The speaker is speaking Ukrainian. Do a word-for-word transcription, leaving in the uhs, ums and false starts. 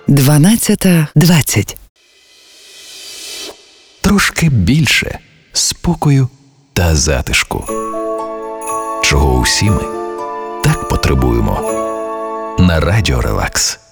дванадцята двадцять. Трошки більше спокою та затишку. Чого усі ми так потребуємо. На Радіо Релакс.